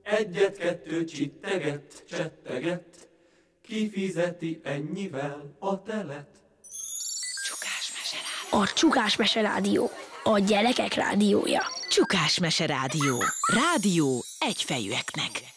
Egyet-kettőt csitteget, csetteget, kifizeti ennyivel a telet. A Csukás-mese rádió. A gyerekek rádiója. Csukás-mese rádió. Rádió egyfejűeknek.